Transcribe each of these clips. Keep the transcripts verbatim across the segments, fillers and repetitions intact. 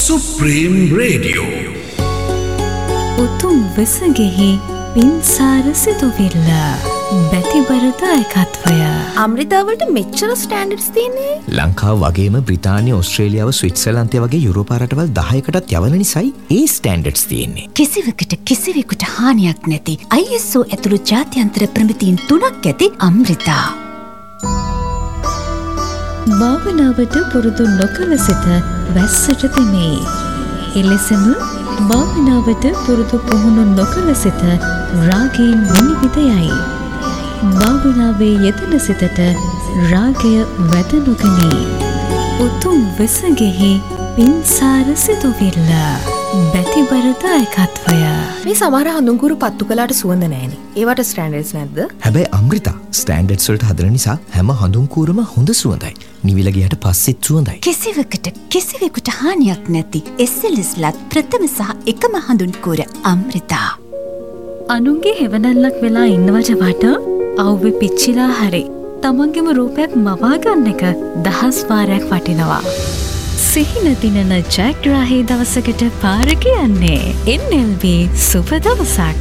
Supreme Radio. උතුම් වෙසගෙහි පින්සාර සිතුවිල්ල බැතිබරදායකත්වය. අමෘතාවලට මෙච්චර ස්ටෑන්ඩඩ්ස් තියෙන්නේ? ලංකාව වගේම බ්‍රිතාන්‍ය, ඕස්ට්‍රේලියාව, ස්විට්සර්ලන්තය වගේ යුරෝපා රටවල් දහයකටත් යවන නිසායි ඒ ස්ටෑන්ඩඩ්ස් තියෙන්නේ. කිසිවකට කිසිවෙකුට හානියක් නැති I S O ඇතුළු ජාත්‍යන්තර ප්‍රමිතීන් තුනක් ඇති අමෘතා. භාවනාවට පුරුදු නොකළ සිත වැස්සට තෙමේ. එලෙසම භාවනාවට පුරුදු පුහුණු නොකළ සිත රාගයෙන් විනිවිද යයි. භාවනාවේ යෙදෙන සිතට රාගය වැද නොගනී. උතුම් වෙසගෙහි පින්සාර සිතුවිල්ල බැතිබරදායකත්වය. මේ සමහර හඳුන්කුරු පත්තු කළාට සුවඳ නැහැනේ. ඒවට ස්ටෑන්ඩඩ්ස් නැද්ද? හැබැයි අමෘතා ස්ටෑන්ඩඩ්ස් වලට හදන නිසා හැම හඳුන්කූරම හොඳ සුවඳයි. නිවිල ගියට පස්සෙත් සුවඳයි. කිසිවකට කිසිවෙකුට හානියක් නැති S L S ලත් ප්‍රථම සහ එකම හඳුන්කූර අමෘතා. අනුන්ගේ හෙවණැල්ලක් වෙලා ඉන්නවට වඩා අවුවේ පිච්චිලා හරි තමන්ගේම රූපයක් මවා ගන්න එක දහස් වාරයක් වටිනවා. සිහින දිනන ජයග්‍රාහී දවසකට පාර කියන්නේ N L B සුබ දවසක්.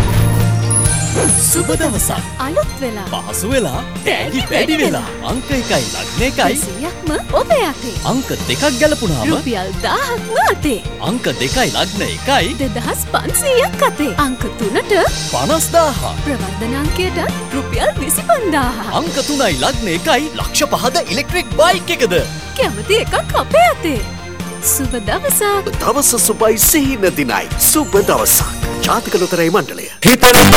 සුබ දවසක් අලුත් වෙලා පහසු වෙලා ඩෑඩි වැඩි වෙලා අංක එකයි ලග්න එකයි සියයක්ම ඔබේ අතේ. අංක දෙකක් ගැලපුණාම රුපියල් දහයක්ම අතේ. අංක දෙකයි ලග්න එකයි දෙදහස් පන්සීයක් අතේ. අංක තුනට පනස් දාහක් ප්‍රවර්ධන අංකයට රුපියල් විසි පන්දාහක්. අංක තුනයි ලග්න එකයි ලක්ෂ පහද ඉලෙක්ට්‍රික් බයික් එකද කැමති එකක් අපේ අතේ. සුබ දවසක්. දවස සුබයි සිහින දිනයි. සුබ දවසක්. ජාතික ලොතරැයි මණ්ඩලය. හිතන